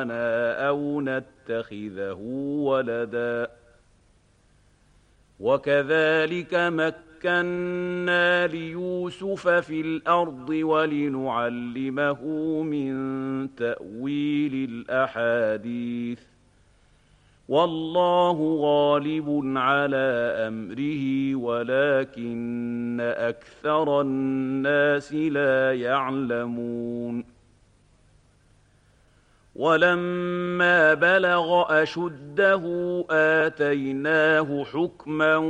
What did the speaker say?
أو نتخذه ولدا وكذلك مكنا ليوسف في الأرض ولنعلمه من تأويل الأحاديث والله غالب على أمره ولكن أكثر الناس لا يعلمون ولما بلغ أشده آتيناه حكما